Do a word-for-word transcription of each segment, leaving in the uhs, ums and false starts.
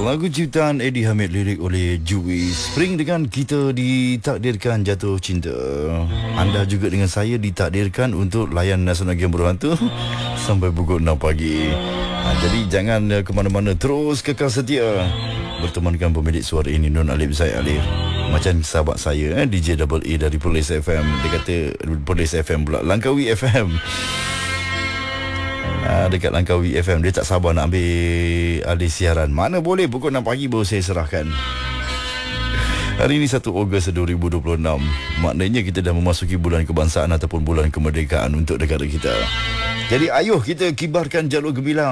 Lagu ciptaan Eddie Hamid, lirik oleh Juice. Spring dengan kita ditakdirkan jatuh cinta. Anda juga dengan saya ditakdirkan untuk layan Nasional Game Berhantu sampai pukul enam pagi. Ha, jadi jangan uh, ke mana-mana, terus kekal setia bertemankan pemilik suara ini, Nun Alif Zaid Alif. Macam sahabat saya eh, D J Double A dari Perlis F M. Dia kata Perlis F M pula, Langkawi F M. Uh, dekat Langkawi F M. Dia tak sabar nak ambil alih siaran. Mana boleh, pukul enam pagi baru saya serahkan. Hari ini satu Ogos dua ribu dua puluh enam. Maknanya kita dah memasuki bulan kebangsaan ataupun bulan kemerdekaan untuk negara kita. Jadi ayuh kita kibarkan jalur gemilang.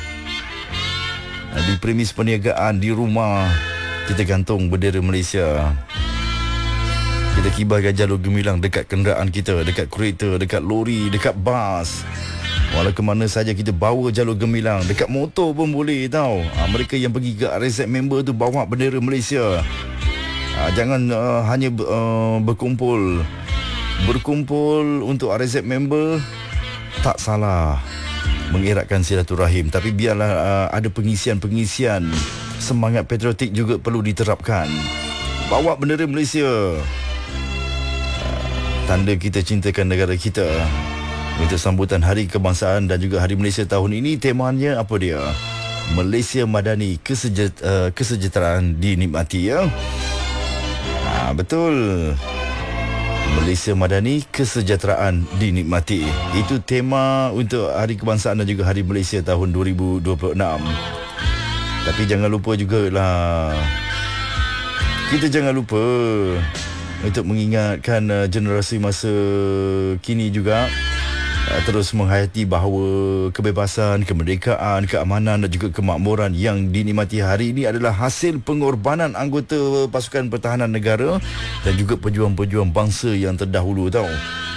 Di premis perniagaan, di rumah kita gantung bendera Malaysia. Kita kibarkan jalur gemilang dekat kenderaan kita, dekat kereta, dekat lori, dekat bas. Walau ke mana saja kita bawa jalur gemilang. Dekat motor pun boleh tau. Ha, mereka yang pergi ke R S M member tu bawa bendera Malaysia. Ha, jangan uh, hanya uh, berkumpul. Berkumpul untuk R S M member tak salah, mengeratkan silaturahim. Tapi biarlah uh, ada pengisian-pengisian. Semangat patriotik juga perlu diterapkan. Bawa bendera Malaysia. Uh, tanda kita cintakan negara kita. Untuk sambutan Hari Kebangsaan dan juga Hari Malaysia tahun ini, temanya apa dia? Malaysia Madani, kesejet, uh, kesejahteraan dinikmati, ya. Ha, betul. Malaysia Madani, kesejahteraan dinikmati. Itu tema untuk Hari Kebangsaan dan juga Hari Malaysia tahun dua ribu dua puluh enam. Tapi jangan lupa jugalah, kita jangan lupa untuk mengingatkan uh, generasi masa kini juga terus menghayati bahawa kebebasan, kemerdekaan, keamanan dan juga kemakmuran yang dinikmati hari ini adalah hasil pengorbanan anggota pasukan pertahanan negara dan juga pejuang-pejuang bangsa yang terdahulu tau.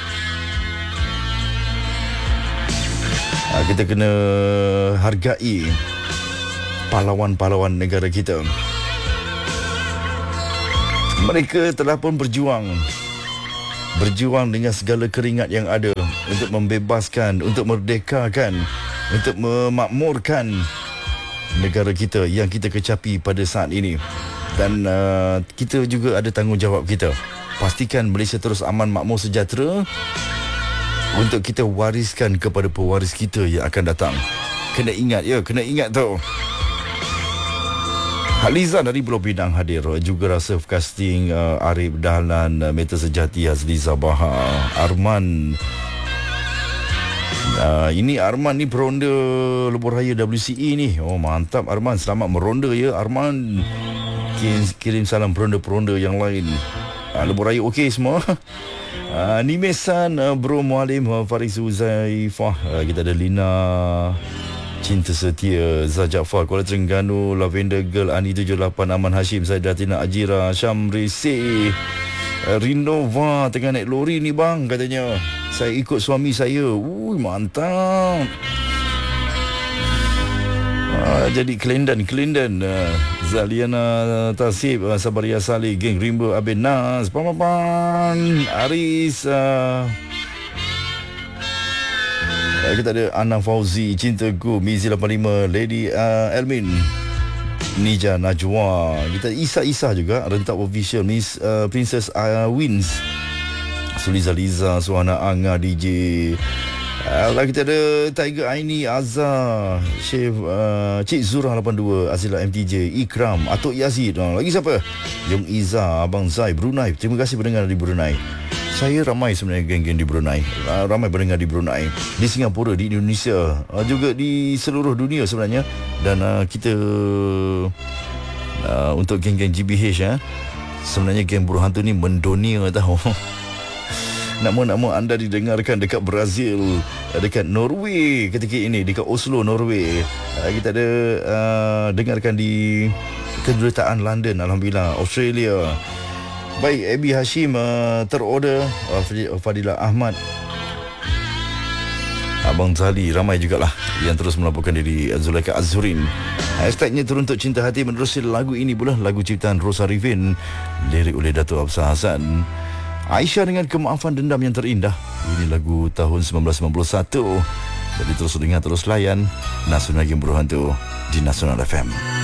Kita kena hargai pahlawan-pahlawan negara kita. Mereka telah pun berjuang Berjuang dengan segala keringat yang ada untuk membebaskan, untuk merdekakan, untuk memakmurkan negara kita yang kita kecapi pada saat ini. Dan uh, kita juga ada tanggungjawab kita. Pastikan Malaysia terus aman, makmur, sejahtera untuk kita wariskan kepada pewaris kita yang akan datang. Kena ingat ya, kena ingat tau. Haliza dari Pulau Pinang hadir. Juga rasa casting uh, Arif Dahlan, uh, Meta Sejati, Hazli Zabaha, Arman. Uh, ini Arman ni peronda Lebuh Raya W C E ni. Oh mantap Arman, selamat meronda ya Arman. Kirim, kirim salam peronda-peronda yang lain. Uh, Lebuh Raya okey semua. Uh, Nimesan, uh, Bro Mualim, uh, Faris Uzaifah. Uh, kita ada Lina Cinta Setia, Zah Jaafar, Kuala Terengganu, Lavender Girl, Ani tujuh lapan, Aman Hashim, Saidatina Ajira, Syamri C, Rinova tengah naik lori ni bang, katanya. Saya ikut suami saya. Ui, mantap. Ah, jadi Kelendan, Kelendan. Uh, Zaliana Tasib, uh, Sabaria Salih, Geng Rimba, Abin Nas, Pamapan, Aris, uh, kita ada Ana Fauzi, Cintaku, Mizi lapan lima, Lady uh, Elmin, Nija Najwa. Kita Isa-Isa juga, Rentak Official, Miss uh, Princess uh, Wins, Suliza Liza, Suhana Anga, D J. Uh, kita ada Tiger Aini, Azhar, Chef uh, Cik Zura lapan dua, Azila M T J, Ikram, Atuk Yazid. Uh, lagi siapa? Yung Iza, Abang Zai, Brunei. Terima kasih pendengar di Brunei. Saya ramai sebenarnya geng-geng di Brunei. Ramai pendengar di Brunei, di Singapura, di Indonesia, juga di seluruh dunia sebenarnya. Dan uh, kita uh, untuk geng-geng G B H eh, sebenarnya geng Buruh Hantu ni mendunia tahu. Nama-nama anda didengarkan dekat Brazil, dekat Norway ketika ini, dekat Oslo, Norway. Uh, kita ada uh, dengarkan di Kedutaan London, alhamdulillah, Australia. Baik, Abi Hashim uh, terorder, uh, Fadilah Ahmad, Abang Zali, ramai jugalah yang terus melaporkan diri. Zulaika Azhurin, hashtagnya Teruntuk Cinta Hati. Menerusi lagu ini pula, lagu ciptaan Rosa Rivin, lirik oleh Dato' Absar Hassan. Aisyah dengan Kemaafan Dendam Yang Terindah. Ini lagu tahun sembilan belas sembilan puluh satu. Jadi terus dengar, terus layan Nasional Game Berhantu di Nasional F M.